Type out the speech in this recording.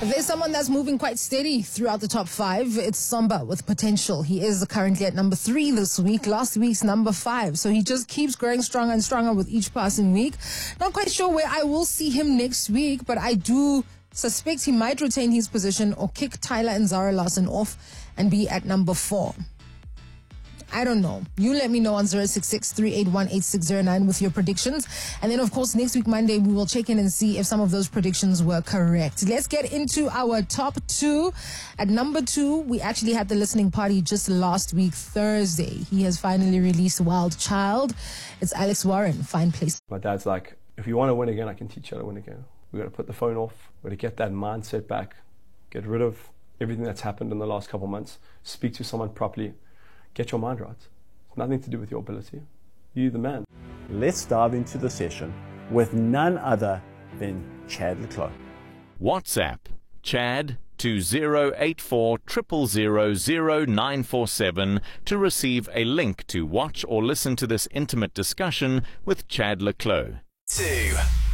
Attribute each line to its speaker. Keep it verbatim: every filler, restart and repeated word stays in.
Speaker 1: If there's someone that's moving quite steady throughout the top five, it's Samba with Potential. He is currently at number three this week, last week's number five. So he just keeps growing stronger and stronger with each passing week. Not quite sure where I will see him next week, but I do suspect he might retain his position or kick Tyler and Zara Larson off and be at number four. I don't know. You let me know on zero six six, three eight one, eight six zero nine with your predictions. And then, of course, next week, Monday, we will check in and see if some of those predictions were correct. Let's get into our top two. At number two, we actually had the listening party just last week, Thursday. He has finally released Wild Child. It's Alex Warren, Fine Place.
Speaker 2: My dad's like, if you want to win again, I can teach you how to win again. We've got to put the phone off. We've got to get that mindset back. Get rid of everything that's happened in the last couple of months. Speak to someone properly. Get your mind right. It's nothing to do with your ability. You're the man.
Speaker 3: Let's dive into the session with none other than Chad le Clos.
Speaker 4: WhatsApp Chad to zero eight four zero zero zero zero nine four seven to receive a link to watch or listen to this intimate discussion with Chad le Clos.
Speaker 5: Two.